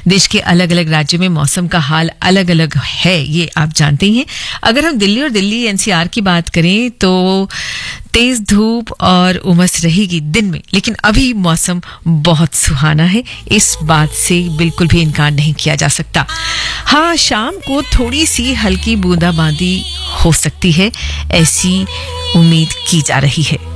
देश के अलग अलग राज्यों में मौसम का हाल अलग अलग है, ये आप जानते ही हैं। अगर हम दिल्ली और दिल्ली एनसीआर की बात करें तो तेज धूप और उमस रहेगी दिन में, लेकिन अभी मौसम बहुत सुहाना है, इस बात से बिल्कुल भी इनकार नहीं किया जा सकता। हाँ, शाम को थोड़ी सी हल्की बूंदाबांदी हो सकती है, ऐसी उम्मीद की जा रही है।